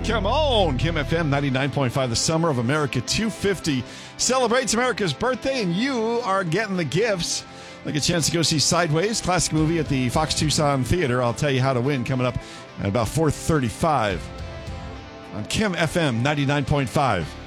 Come on, Kim FM 99.5, the Summer of America 250 celebrates America's birthday, and you are getting the gifts. Like a chance to go see Sideways, classic movie at the Fox Tucson Theater. I'll tell you how to win coming up at about 4:35 on Kim FM 99.5.